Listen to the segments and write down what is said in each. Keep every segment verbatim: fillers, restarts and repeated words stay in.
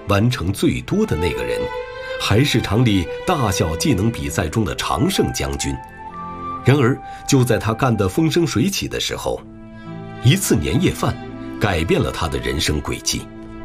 完成最多的那个人，还是厂里大小技能比赛中的常胜将军。然而，就在他干得风生水起的时候，一次年夜饭改变了他的人生轨迹。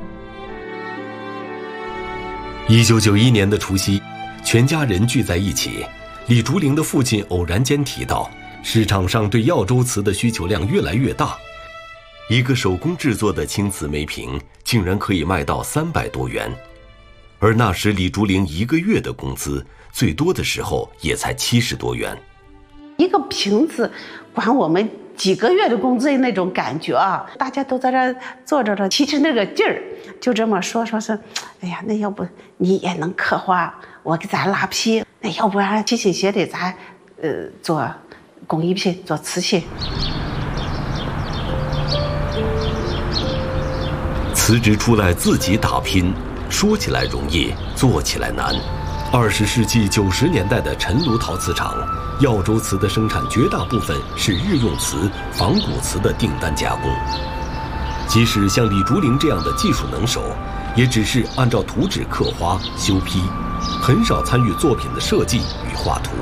一九九一年的除夕，全家人聚在一起，李竹林的父亲偶然间提到，市场上对耀州瓷的需求量越来越大，一个手工制作的青瓷梅瓶竟然可以卖到三百多元，而那时李竹林一个月的工资最多的时候也才七十多元。 一个瓶子管我们几个月的工资那种感觉啊，大家都在这坐着的，其实那个劲儿就这么说说是，哎呀，那要不你也能刻画，我给咱拉坯，那要不然提琴协得咱呃做工艺品，做瓷器。 辞职出来自己打拼，说起来容易，做起来难。二十世纪九十年代的陈炉陶瓷厂，耀州瓷的生产绝大部分是日用瓷、仿古瓷的订单加工。即使像李竹林这样的技术能手，也只是按照图纸刻花、修坯，很少参与作品的设计与画图。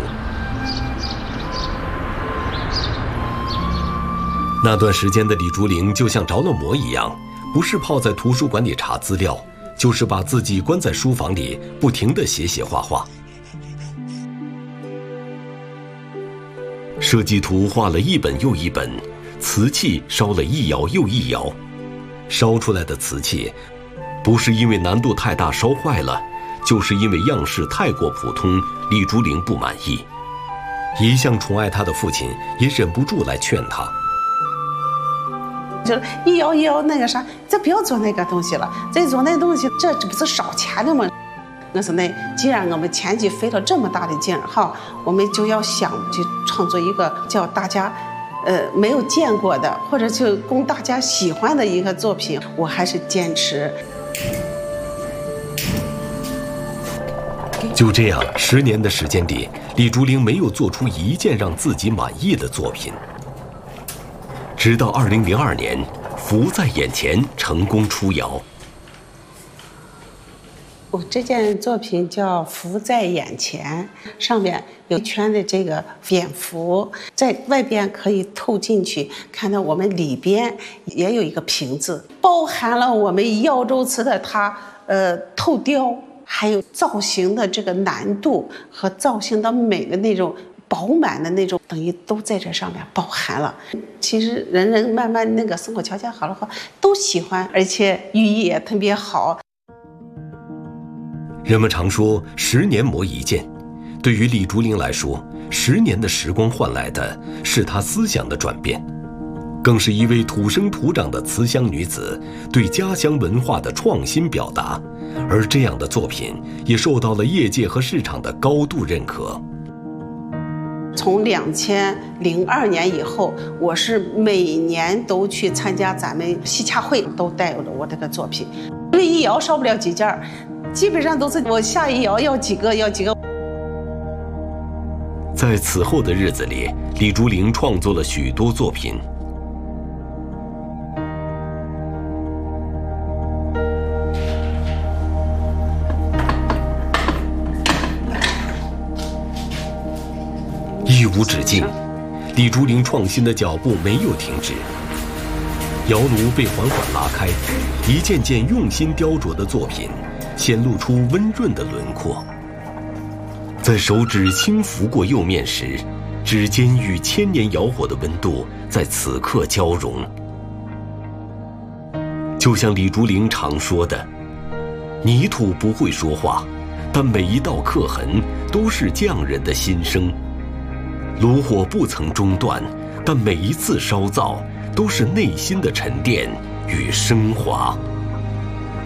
那段时间的李竹林就像着了魔一样，不是泡在图书馆里查资料，就是把自己关在书房里，不停地写写画画。设计图画了一本又一本，瓷器烧了一窑又一窑。烧出来的瓷器，不是因为难度太大烧坏了，就是因为样式太过普通，李竹林不满意。一向宠爱他的父亲也忍不住来劝他。 就是一摇一摇那个啥，再不要做那个东西了，再做那东西，这这不是烧钱的吗？我说那既然我们前期费了这么大的劲儿哈，我们就要想去创作一个叫大家，呃没有见过的，或者就供大家喜欢的一个作品。我还是坚持。 就这样，十年的时间里，李竹林没有做出一件让自己满意的作品。直到二零零二年，福在眼前成功出窑。 我这件作品叫《福在眼前》，上面有一圈的这个蝙蝠，在外边可以透进去，看到我们里边也有一个瓶子，包含了我们耀州瓷的它呃透雕，还有造型的这个难度和造型的美的那种饱满的那种，等于都在这上面包含了。其实人人慢慢那个生活条件好了后都喜欢，而且寓意也特别好。 人们常说十年磨一剑，对于李竹林来说，十年的时光换来的是他思想的转变，更是一位土生土长的瓷乡女子对家乡文化的创新表达，而这样的作品也受到了业界和市场的高度认可。 从两千零二年以后，我是每年都去参加咱们西洽会，都带有了我这个作品。因为一窑烧不了几件，基本上都是我下一窑要几个要几个。 在此后的日子里，李竹林创作了许多作品。一无止境，李竹林创新的脚步没有停止。窑炉被缓缓拉开，一件件用心雕琢的作品显露出温润的轮廓。在手指轻拂过釉面时，指尖与千年窑火的温度在此刻交融。就像李竹林常说的，泥土不会说话，但每一道刻痕都是匠人的心声。炉火不曾中断，但每一次烧造都是内心的沉淀与升华。